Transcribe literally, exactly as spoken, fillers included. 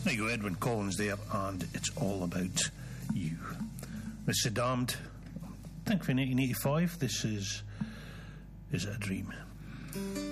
There you go, Edwyn Collins there, and It's All About You. This is Damned. I think for nineteen eighty-five, this is Is It a Dream?